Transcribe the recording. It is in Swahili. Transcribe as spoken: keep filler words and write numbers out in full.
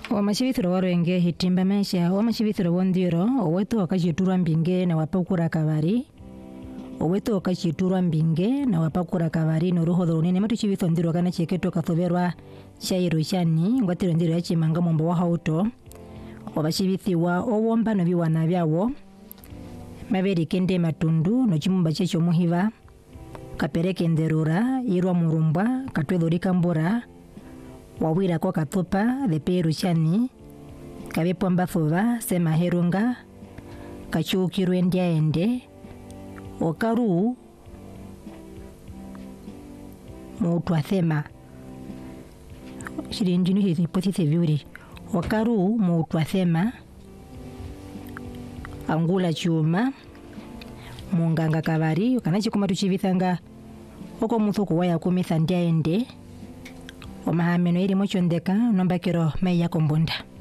Wamashibithiro warwenge hitimba mesha wamashibithiro wondiro oweto wakachiturwa mbinge na wapakura kavari oweto wakachiturwa mbinge na wapakura kavari noruhodho runene matu chibitho ndiro kana cheketo kathoberwa chairo chani ngwatiro ndiro yachimanga mombo wa hauto obashibithiwa owomba no biwana byawo maberi kende matundu no chimumba checho muhiva kapereke nderura irwa murumbwa katwedhori kambura wawira kwa katopa de peru chani kabepo mbathuva sema herunga kachukirwe ndiaende okaru mutwa thema shirindinu hiripotite viuri okaru mutwa thema angula chuma munganga kavari kana chikuma tuchivithanga oko muthuku waya kumitha ndiaende omahameno iri mochondeka nombakiro mai yakombonda.